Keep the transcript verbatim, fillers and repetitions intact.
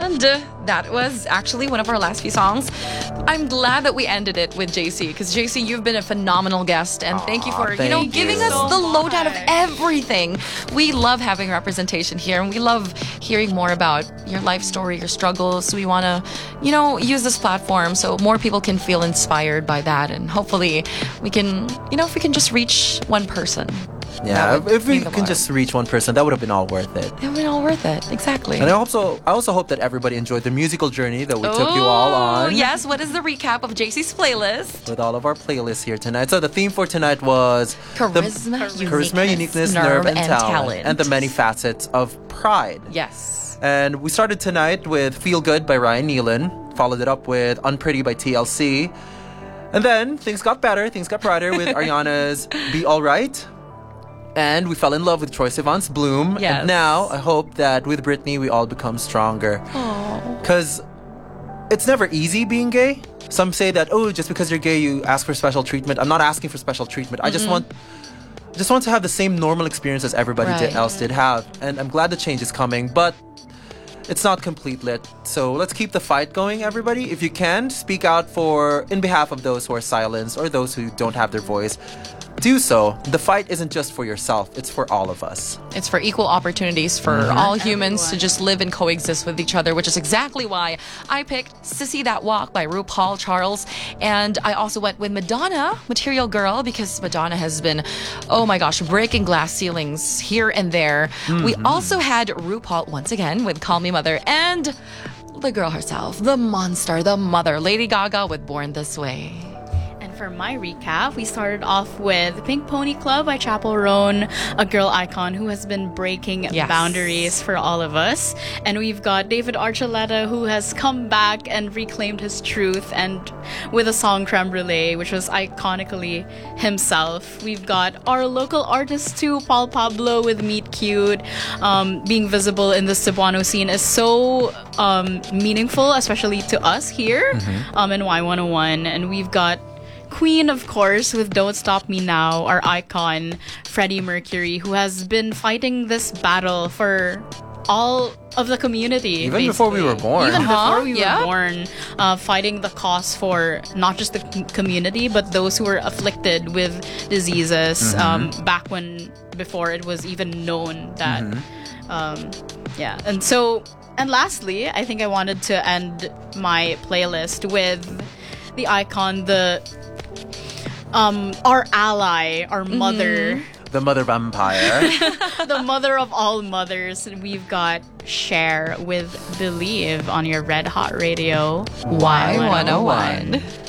And uh, that was actually one of our last few songs. I'm glad that we ended it with J C, because J C, you've been a phenomenal guest, and thank you for, Aw, you know, thank giving you. us so the lowdown of much. everything. We love having representation here, and we love hearing more about your life story, your struggles. So we want to, you know, use this platform so more people can feel inspired by that, and hopefully we can, you know, if we can just reach one person. Yeah, That would if we mean the can world. just reach one person, that would have been all worth it. It would be all worth it. Exactly. And I also, I also hope that everybody enjoyed the musical journey that we took you all Oh, on. yes. What is the recap of J C's playlist? With all of our playlists here tonight. So the theme for tonight was the Charisma, charisma, uniqueness, nerve, and, talent, and the many facets of pride. Yes. And we started tonight with Feel Good by Ryan Nealon, followed it up with Unpretty by T L C. And then things got better, things got brighter with Ariana's Be Alright. And we fell in love with Troye Sivan's Bloom. Yes. And now I hope that with Britney we all become stronger. Because it's never easy being gay. Some say that, oh, just because you're gay you ask for special treatment. I'm not asking for special treatment. I just want just want to have the same normal experience as everybody Right. did, else did have. And I'm glad the change is coming, but it's not complete lit. So let's keep the fight going, everybody. If you can, speak out for in behalf of those who are silenced or those who don't have their voice. Do so. The fight isn't just for yourself, it's for all of us. It's for equal opportunities for all humans to just live and coexist with each other, which is exactly why I picked Sissy That Walk by RuPaul Charles. And I also went with Madonna, Material Girl, because Madonna has been, oh my gosh, breaking glass ceilings here and there. We also had RuPaul once again with Call Me Mother, and the girl herself, the monster, the mother, Lady Gaga with Born This Way. And for my recap, we started off with Pink Pony Club by Chappell Roan, a girl icon who has been breaking Yes. boundaries for all of us. And we've got David Archuleta, who has come back and reclaimed his truth, and with a song Creme Brulee, which was iconically himself. We've got our local artist too, Paul Pablo with Meet Cute. Um, being visible in the Cebuano scene is so um, meaningful, especially to us here um, in Y one oh one. And we've got Queen, of course, with Don't Stop Me Now, our icon, Freddie Mercury, who has been fighting this battle for all of the community. Even before we basically. were born. Even Uh-huh, before we yeah. were born, uh, fighting the cause for not just the com- community, but those who were afflicted with diseases um, back when, before it was even known that, um, yeah. And so, and lastly, I think I wanted to end my playlist with the icon, the um our ally, our mother, The Mother Vampire. the mother of all mothers. And we've got Cher with Believe on your Red Hot Radio Y one oh one.